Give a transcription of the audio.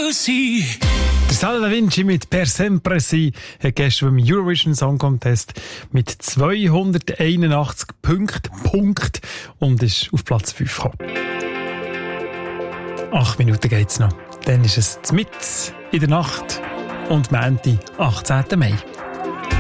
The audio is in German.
così. Der Sal Da Vinci mit «Per sempre si» hat gestern beim Eurovision Song Contest mit 281 Punkten und ist auf Platz 5 gekommen. 8 Minuten geht's noch. Dann ist es mitten in der Nacht und Montag, 18. Mai.